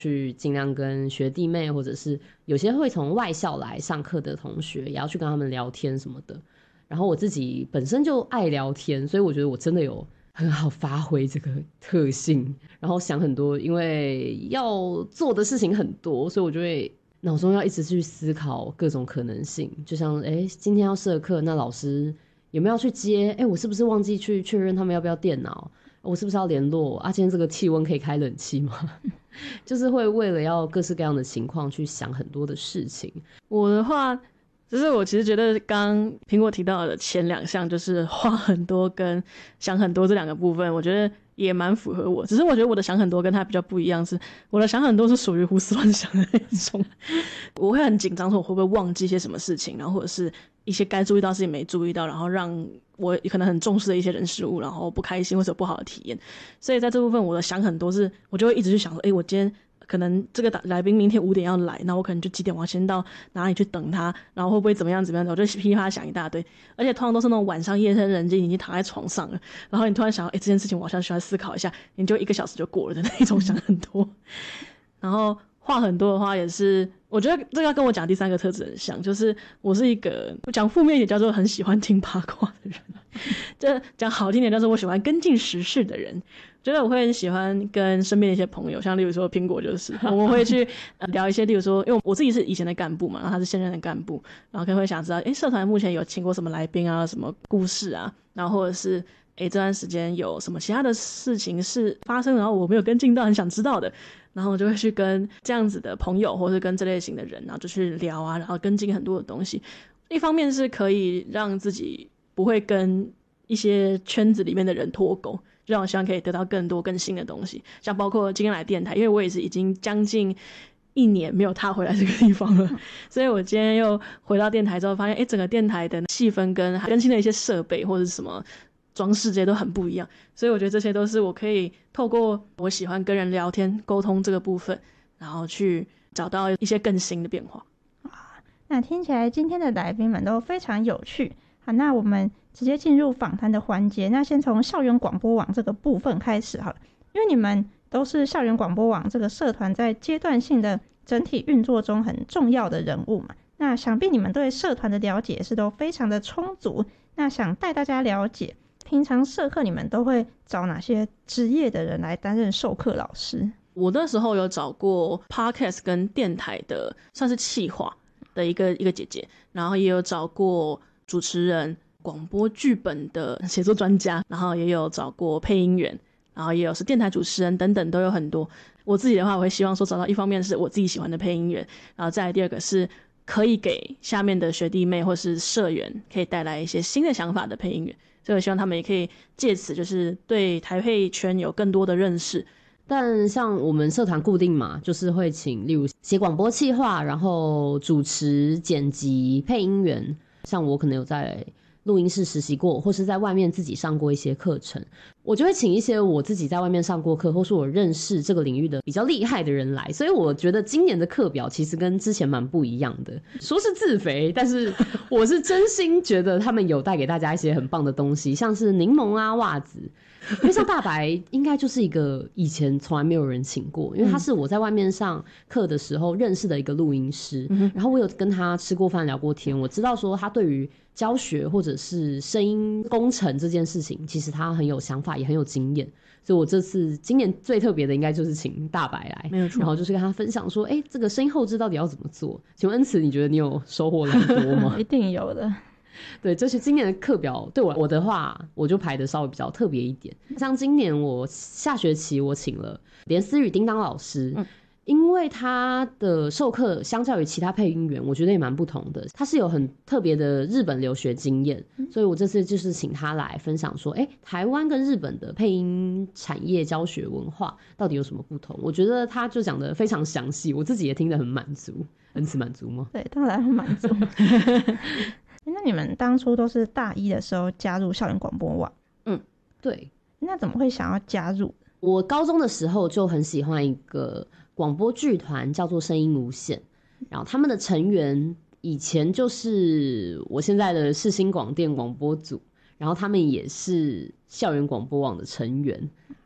去尽量跟学弟妹或者是有些会从外校来上课的同学也要去跟他们聊天什么的。然后我自己本身就爱聊天，所以我觉得我真的有很好发挥这个特性，然后想很多，因为要做的事情很多，所以我就会脑中要一直去思考各种可能性。就像今天要社课，那老师有没有要去接？我是不是忘记去确认他们要不要电脑？我是不是要联络啊？今天这个气温可以开冷气吗？就是会为了要各式各样的情况去想很多的事情。 我的话，就是我其实觉得刚苹果提到的前2项，就是话很多跟想很多这2个部分，我觉得也蛮符合我。只是我觉得我的想很多跟他比较不一样，是我的想很多是属于胡思乱想的那种。我会很紧张，说我会不会忘记些什么事情，然后或者是一些该注意到的事情没注意到，然后让我可能很重视的一些人事物，然后不开心或者有不好的体验。所以在这部分我的想很多是，我就会一直去想说，我今天可能这个来宾明天5点要来，那我可能就几点我要先到哪里去等他，然后会不会怎么样怎么样的，我就噼里啪啦想一大堆。而且通常都是那种晚上夜深人静，已经躺在床上了，然后你突然想到这件事情我好像需要思考一下，你就1个小时就过了的那种想很多。然后话很多的话也是，我觉得这个要跟我讲第3个特质很像，就是我是一个讲负面一点叫做很喜欢听八卦的人，就讲好听点叫做我喜欢跟进时事的人。觉得我会很喜欢跟身边的一些朋友，像例如说苹果就是我们会去聊一些，例如说因为我自己是以前的干部嘛，然后他是现任的干部，然后可能会想知道社团目前有请过什么来宾啊，什么故事啊，然后或者是这段时间有什么其他的事情是发生，然后我没有跟进到很想知道的，然后我就会去跟这样子的朋友或是跟这类型的人，然后就去聊啊，然后跟进很多的东西。一方面是可以让自己不会跟一些圈子里面的人脱钩，就让我希望可以得到更多更新的东西，像包括今天来电台，因为我也是已经将近1年没有踏回来这个地方了，所以我今天又回到电台之后发现整个电台的气氛跟更新的一些设备或者是什么装饰这些都很不一样，所以我觉得这些都是我可以透过我喜欢跟人聊天沟通这个部分，然后去找到一些更新的变化。 那听起来今天的来宾们都非常有趣。好，那我们直接进入访谈的环节。那先从校园广播网这个部分开始好了，因为你们都是校园广播网这个社团在阶段性的整体运作中很重要的人物嘛。那想必你们对社团的了解是都非常的充足。那想带大家了解，平常社课你们都会找哪些职业的人来担任授课老师？ 我那时候有找过 podcast 跟电台的算是企划的一个姐姐，然后也有找过主持人、广播剧本的写作专家，然后也有找过配音员，然后也有是电台主持人等等，都有很多。我自己的话，我会希望说找到一方面是我自己喜欢的配音员，然后再来第2个是可以给下面的学弟妹或是社员可以带来一些新的想法的配音员，所以我希望他们也可以借此就是对台配圈有更多的认识。 但像我们社团固定嘛，就是会请例如写广播企划，然后主持、剪辑、配音员。像我可能有在录音室实习过，或是在外面自己上过一些课程，我就会请一些我自己在外面上过课，或是我认识这个领域的比较厉害的人来。所以我觉得今年的课表其实跟之前蛮不一样的，说是自肥，但是我是真心觉得他们有带给大家一些很棒的东西，像是柠檬啊、袜子。因为像大白应该就是一个以前从来没有人请过，因为他是我在外面上课的时候认识的一个录音师，然后我有跟他吃过饭聊过天，我知道说他对于教学或者是声音工程这件事情其实他很有想法也很有经验，所以我这次今年最特别的应该就是请大白来， 没有错， 然后就是跟他分享说这个声音后制到底要怎么做。请问恩慈你觉得你有收获很多吗？ 一定有的。 对，这是今年的课表对我的话，我就排的稍微比较特别一点。像今年我下学期我请了连思雨叮当老师，因为他的授课相较于其他配音员，我觉得也蛮不同的。他是有很特别的日本留学经验，所以我这次就是请他来分享说，台湾跟日本的配音产业教学文化到底有什么不同？我觉得他就讲得非常详细，我自己也听得很满足。恩慈满足吗？ 对，当然很满足。那你们当初都是大一的时候加入校园广播网？ 对。 那怎么会想要加入？ 我高中的时候就很喜欢一个广播剧团，叫做声音无限，然后他们的成员以前就是我现在的世新广电广播组，然后他们也是校园广播网的成员，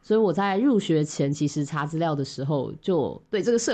所以我在入学前其实查资料的时候就对这个社